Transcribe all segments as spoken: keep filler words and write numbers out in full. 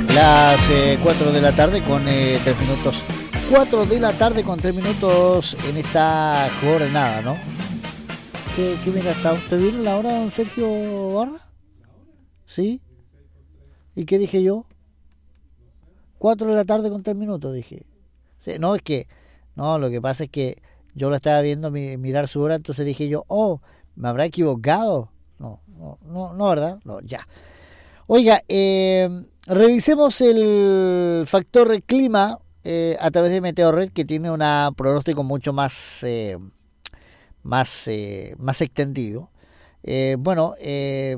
Las eh, cuatro de la tarde con eh, tres minutos. cuatro de la tarde con tres minutos en esta jornada, ¿no? ¿Qué, qué mira, está usted bien la hora, don Sergio Barra? ¿Sí? ¿Y qué dije yo? cuatro de la tarde con tres minutos, dije. Sí, no, es que, no, lo que pasa es que yo lo estaba viendo mi, mirar su hora, entonces dije yo, oh, ¿me habrá equivocado? No, no, no, no, ¿verdad? No, ya. Oiga, eh, revisemos el factor clima eh, a través de Meteorred, que tiene un pronóstico mucho más, eh, más, eh, más extendido. Eh, bueno, eh,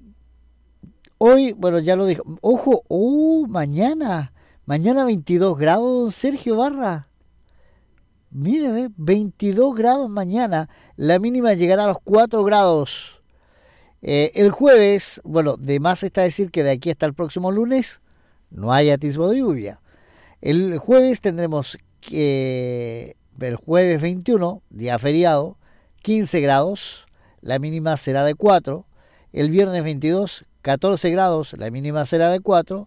hoy, bueno, ya lo dijo. Ojo, uh, mañana, mañana veintidós grados, Sergio Barra. Mire, veintidós grados mañana, la mínima llegará a los cuatro grados. Eh, el jueves, bueno, de más está decir que de aquí hasta el próximo lunes no hay atisbo de lluvia. El jueves tendremos que, el jueves veintiuno, día feriado, quince grados, la mínima será de cuatro. El viernes veintidós, catorce grados, la mínima será de cuatro.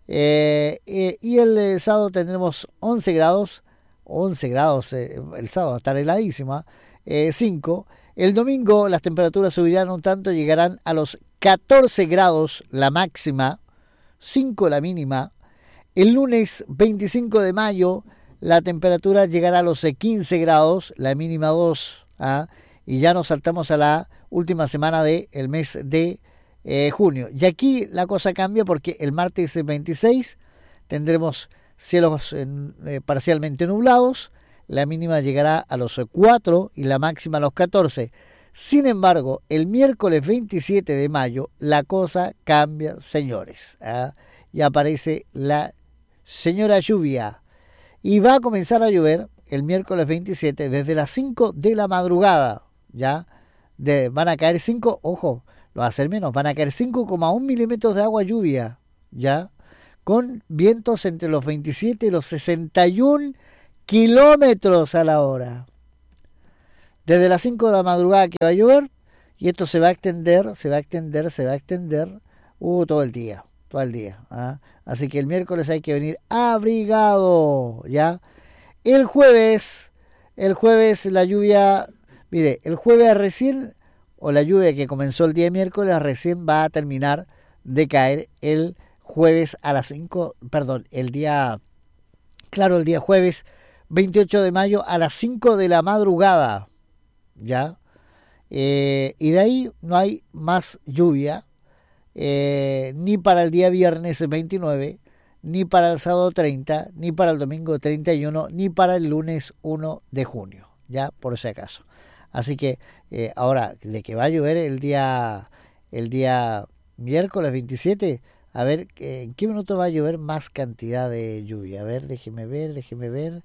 Eh, eh, y el eh, sábado tendremos once grados, once grados, eh, el sábado estará heladísima, eh, cinco. El domingo las temperaturas subirán un tanto, llegarán a los catorce grados la máxima, cinco la mínima. El lunes veinticinco de mayo la temperatura llegará a los quince grados, la mínima dos. ¿ah? Y ya nos saltamos a la última semana del mes de eh, junio. Y aquí la cosa cambia porque el martes veintiséis tendremos cielos eh, parcialmente nublados. La mínima llegará a los cuatro y la máxima a los catorce. Sin embargo, el miércoles veintisiete de mayo la cosa cambia, señores. ¿ah? Y aparece la señora lluvia. Y va a comenzar a llover el miércoles veintisiete desde las cinco de la madrugada. ¿ya? De, van a caer cinco, ojo, lo va a hacer menos, van a caer cinco coma uno milímetros de agua lluvia. ¿ya? Con vientos entre los veintisiete y los sesenta y uno kilómetros a la hora. Desde las cinco de la madrugada que va a llover, y esto se va a extender, se va a extender, se va a extender uh, todo el día, todo el día. ¿ah? Así que el miércoles hay que venir abrigado, ¿ya? El jueves, el jueves la lluvia, mire, el jueves recién, o la lluvia que comenzó el día miércoles, recién va a terminar de caer el jueves a las cinco, perdón, el día, claro, el día jueves veintiocho de mayo a las cinco de la madrugada, ¿ya? Eh, y de ahí no hay más lluvia, eh, ni para el día viernes veintinueve, ni para el sábado treinta, ni para el domingo treinta y uno, ni para el lunes uno de junio, ¿ya? Por si acaso. Así que eh, ahora, de que va a llover el día, el día miércoles veintisiete, a ver, ¿en qué minuto va a llover más cantidad de lluvia? A ver, déjeme ver, déjeme ver.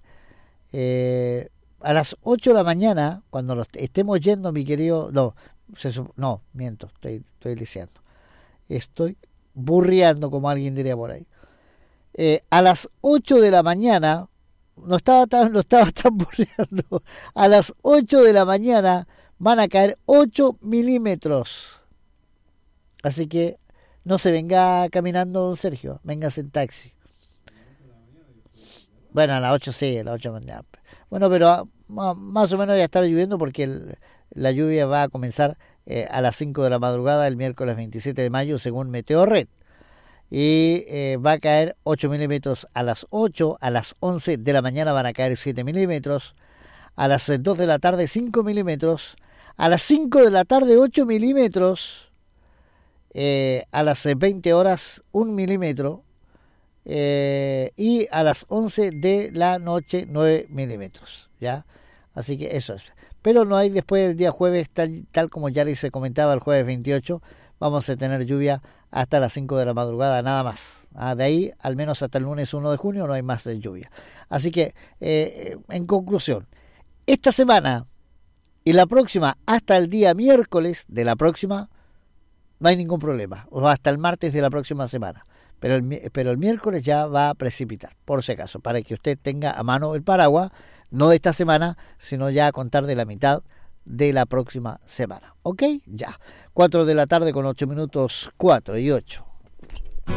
Eh, a las ocho de la mañana, cuando los estemos yendo, mi querido... No, se, no miento, estoy, estoy lisiando. Estoy burriando, como alguien diría por ahí. Eh, a las ocho de la mañana, no estaba tan, no estaba tan burriando. A las ocho de la mañana van a caer ocho milímetros. Así que no se venga caminando, don Sergio, véngase en taxi. Bueno, a las ocho sí, a las ocho de la mañana. Bueno, pero más o menos ya está lloviendo porque el, la lluvia va a comenzar eh, a las cinco de la madrugada el miércoles veintisiete de mayo, según Meteorred. Y eh, va a caer ocho milímetros a las ocho, a las once de la mañana van a caer siete milímetros, a las dos de la tarde cinco milímetros, a las cinco de la tarde ocho milímetros, eh, a las veinte horas un milímetro, Eh, y a las once de la noche nueve milímetros, ¿ya? Así que eso es. Pero no hay después del día jueves, tal, tal como ya les comentaba, el jueves veintiocho, vamos a tener lluvia hasta las cinco de la madrugada, nada más. ¿ah? De ahí, al menos hasta el lunes uno de junio, no hay más de lluvia. Así que, eh, en conclusión, esta semana y la próxima, hasta el día miércoles de la próxima, no hay ningún problema. O hasta el martes de la próxima semana. Pero el, pero el miércoles ya va a precipitar, por si acaso, para que usted tenga a mano el paraguas, no de esta semana, sino ya a contar de la mitad de la próxima semana. ¿Ok? Ya. cuatro de la tarde con ocho minutos, cuatro y ocho.